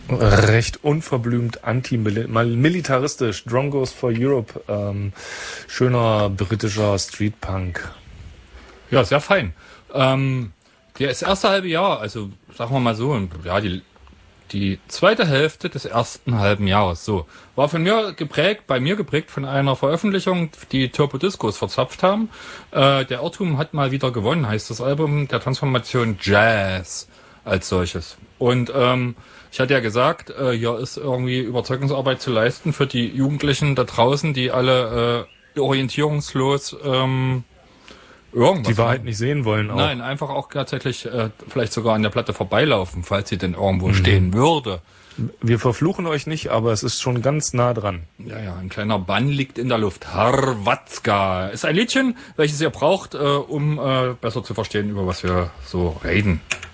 Recht unverblümt antimilitaristisch. Drongos for Europe. Schöner britischer Streetpunk. Ja, sehr fein. Das erste halbe Jahr, also sagen wir mal so, ja, die zweite Hälfte des ersten halben Jahres, so, war bei mir geprägt von einer Veröffentlichung, die Turbo Discos verzapft haben. Der Irrtum hat mal wieder gewonnen, heißt das Album der Transformation Jazz als solches. Und ich hatte ja gesagt, hier ist irgendwie Überzeugungsarbeit zu leisten für die Jugendlichen da draußen, die alle orientierungslos irgendwas die Wahrheit nicht sehen wollen auch. Nein, einfach auch tatsächlich vielleicht sogar an der Platte vorbeilaufen, falls sie denn irgendwo stehen würde. Wir verfluchen euch nicht, aber es ist schon ganz nah dran. Ja, ein kleiner Bann liegt in der Luft. Harwatzka ist ein Liedchen, welches ihr braucht, um besser zu verstehen, über was wir so reden.